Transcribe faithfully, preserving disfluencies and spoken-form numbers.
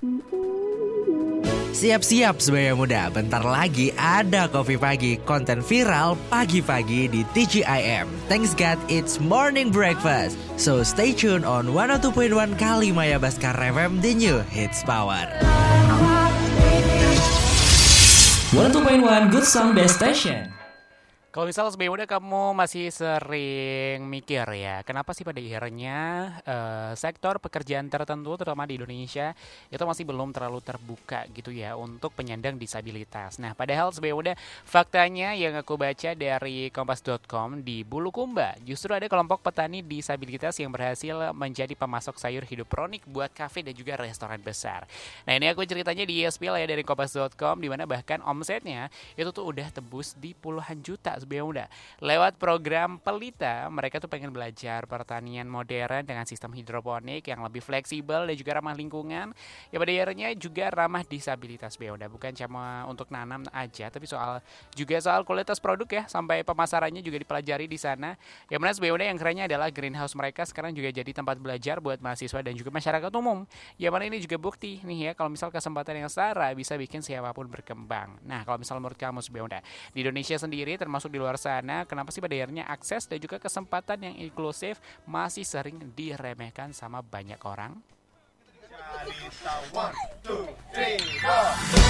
Siap-siap sebagai muda, bentar lagi ada Kopi Pagi, konten viral pagi-pagi di T G I M. Thanks God, it's morning breakfast. So stay tuned on one oh two point one Kalimaya Baskar F M, the new hits power. one oh two point one Good Song Best Station. Kalau misal sebagai muda kamu masih sering mikir ya, kenapa sih pada akhirnya uh, sektor pekerjaan tertentu terutama di Indonesia itu masih belum terlalu terbuka gitu ya untuk penyandang disabilitas. Nah, padahal sebagai muda faktanya yang aku baca dari kompas dot com di Bulukumba, justru ada kelompok petani disabilitas yang berhasil menjadi pemasok sayur hidroponik buat kafe dan juga restoran besar. Nah, ini aku ceritanya di spill ya dari kompas dot com, di mana bahkan omsetnya itu tuh udah tebus di puluhan juta sebagai muda. Lewat program Pelita, mereka tuh pengen belajar pertanian modern dengan sistem hidroponik yang lebih fleksibel dan juga ramah lingkungan. Ya pada akhirnya juga ramah disabilitas sebagai muda. Bukan cuma untuk nanam aja, tapi soal juga soal kualitas produk ya, sampai pemasarannya juga dipelajari di sana. Yang mana sebagai muda yang kerennya adalah greenhouse mereka sekarang juga jadi tempat belajar buat mahasiswa dan juga masyarakat umum. Yang mana ini juga bukti nih ya, kalau misal kesempatan yang setara bisa bikin siapapun berkembang. Nah, kalau misal menurut kamu sebagai muda, di Indonesia sendiri termasuk di luar sana, kenapa sih pada akhirnya akses dan juga kesempatan yang inklusif masih sering diremehkan sama banyak orang? One, two, three, four.